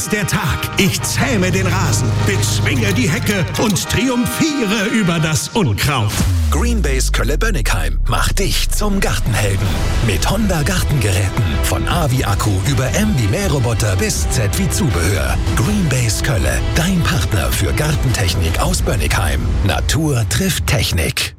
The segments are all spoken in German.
Der Tag. Ich zähme den Rasen, bezwinge die Hecke und triumphiere über das Unkraut. Greenbase Kölle-Bönnigheim macht dich zum Gartenhelden. Mit Honda Gartengeräten. Von A wie Akku über M wie Mähroboter bis Z wie Zubehör. Greenbase Kölle, dein Partner für Gartentechnik aus Bönnigheim. Natur trifft Technik.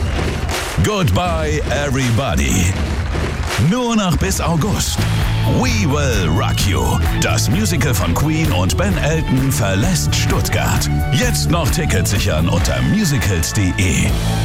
Goodbye everybody. Nur noch bis August. We Will Rock You. Das Musical von Queen und Ben Elton verlässt Stuttgart. Jetzt noch Tickets sichern unter musicals.de.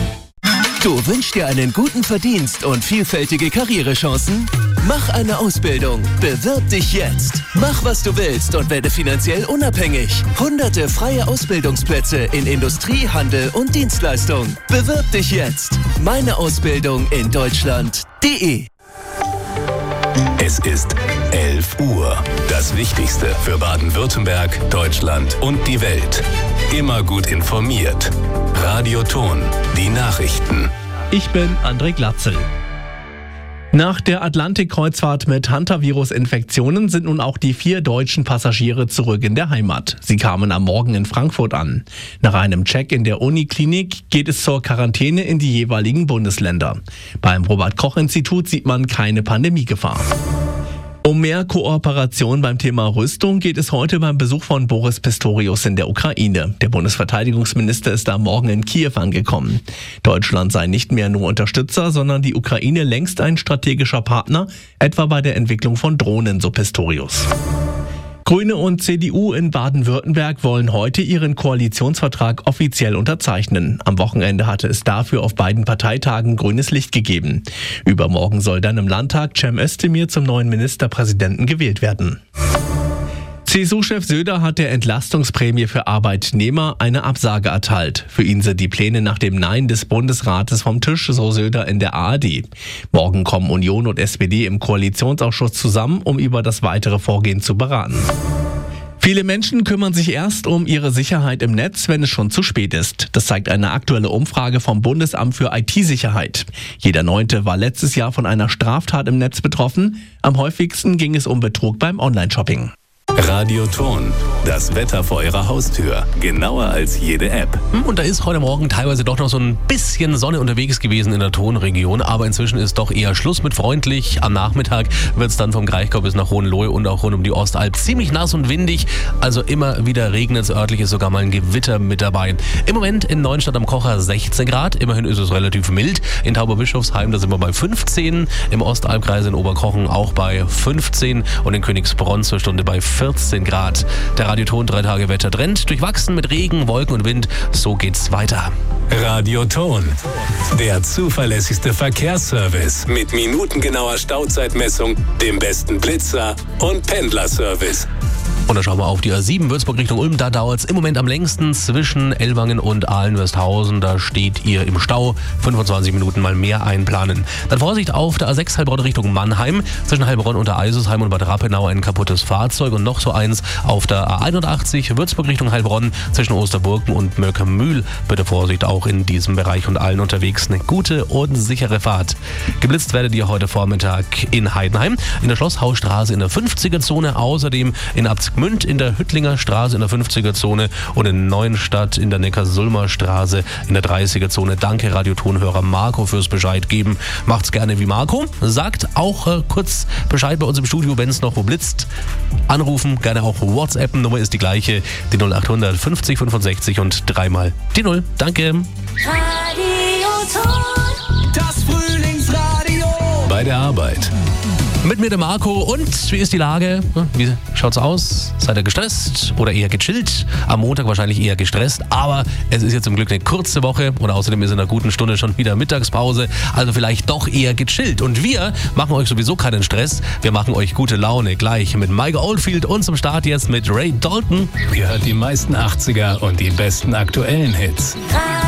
Du wünschst dir einen guten Verdienst und vielfältige Karrierechancen? Mach eine Ausbildung. Bewirb dich jetzt. Mach, was du willst und werde finanziell unabhängig. Hunderte freie Ausbildungsplätze in Industrie, Handel und Dienstleistung. Bewirb dich jetzt. Meine Ausbildung in Deutschland.de. Es ist 11 Uhr. Das Wichtigste für Baden-Württemberg, Deutschland und die Welt. Immer gut informiert. Radio Ton, die Nachrichten. Ich bin André Glatzel. Nach der Atlantik-Kreuzfahrt mit Hantavirus-Infektionen sind nun auch die 4 deutschen Passagiere zurück in der Heimat. Sie kamen am Morgen in Frankfurt an. Nach einem Check in der Uniklinik geht es zur Quarantäne in die jeweiligen Bundesländer. Beim Robert-Koch-Institut sieht man keine Pandemiegefahr. Um mehr Kooperation beim Thema Rüstung geht es heute beim Besuch von Boris Pistorius in der Ukraine. Der Bundesverteidigungsminister ist am Morgen in Kiew angekommen. Deutschland sei nicht mehr nur Unterstützer, sondern die Ukraine längst ein strategischer Partner, etwa bei der Entwicklung von Drohnen, so Pistorius. Grüne und CDU in Baden-Württemberg wollen heute ihren Koalitionsvertrag offiziell unterzeichnen. Am Wochenende hatte es dafür auf beiden Parteitagen grünes Licht gegeben. Übermorgen soll dann im Landtag Cem Özdemir zum neuen Ministerpräsidenten gewählt werden. CSU-Chef Söder hat der Entlastungsprämie für Arbeitnehmer eine Absage erteilt. Für ihn sind die Pläne nach dem Nein des Bundesrates vom Tisch, so Söder in der ARD. Morgen kommen Union und SPD im Koalitionsausschuss zusammen, um über das weitere Vorgehen zu beraten. Viele Menschen kümmern sich erst um ihre Sicherheit im Netz, wenn es schon zu spät ist. Das zeigt eine aktuelle Umfrage vom Bundesamt für IT-Sicherheit. Jeder 9. war letztes Jahr von einer Straftat im Netz betroffen. Am häufigsten ging es um Betrug beim Online-Shopping. Radio Ton, das Wetter vor Ihrer Haustür. Genauer als jede App. Und da ist heute Morgen teilweise doch noch so ein bisschen Sonne unterwegs gewesen in der Tonregion. Aber inzwischen ist doch eher Schluss mit freundlich. Am Nachmittag wird es dann vom Kraichgau bis nach Hohenlohe und auch rund um die Ostalb ziemlich nass und windig. Also immer wieder regnet es, örtlich ist sogar mal ein Gewitter mit dabei. Im Moment in Neuenstadt am Kocher 16 Grad. Immerhin ist es relativ mild. In Tauberbischofsheim, da sind wir bei 15. Im Ostalbkreis in Oberkochen auch bei 15. Und in Königsbronn zur Stunde bei 14 Grad. Der Radioton 3-Tage-Wettertrend durchwachsen mit Regen, Wolken und Wind. So geht's weiter. Radio Ton, der zuverlässigste Verkehrsservice mit minutengenauer Stauzeitmessung, dem besten Blitzer und Pendlerservice. Und dann schauen wir auf die A7 Würzburg Richtung Ulm. Da dauert es im Moment am längsten zwischen Ellwangen und Ahlen-Westhausen. Da steht ihr im Stau. 25 Minuten mal mehr einplanen. Dann Vorsicht auf der A6 Heilbronn Richtung Mannheim. Zwischen Heilbronn und der Eisesheim und Bad Rappenau ein kaputtes Fahrzeug. Und noch so eins auf der A81 Würzburg Richtung Heilbronn. Zwischen Osterburgen und Mörkermühl. Bitte Vorsicht auch in diesem Bereich und allen unterwegs. Eine gute und sichere Fahrt. Geblitzt werdet ihr heute Vormittag in Heidenheim, in der Schlosshausstraße in der 50er-Zone. Außerdem in Abzgmünd in der Hüttlinger Straße in der 50er-Zone und in Neuenstadt in der Neckarsulmer Straße in der 30er-Zone. Danke Radiotonhörer Marco fürs Bescheid geben. Macht's gerne wie Marco. Sagt auch kurz Bescheid bei uns im Studio, wenn es noch wo blitzt. Anrufen, gerne auch WhatsAppen. Nummer ist die gleiche, die 0800 50 65 und 3 die 0. Danke. Radioton. Das Frühlingsradio. Bei der Arbeit. Mit mir der Marco. Und wie ist die Lage? Wie schaut's aus? Seid ihr gestresst oder eher gechillt? Am Montag wahrscheinlich eher gestresst, aber es ist jetzt zum Glück eine kurze Woche und außerdem ist in einer guten Stunde schon wieder Mittagspause, also vielleicht doch eher gechillt. Und wir machen euch sowieso keinen Stress, wir machen euch gute Laune gleich mit Michael Oldfield und zum Start jetzt mit Ray Dalton. Ihr hört die meisten 80er und die besten aktuellen Hits.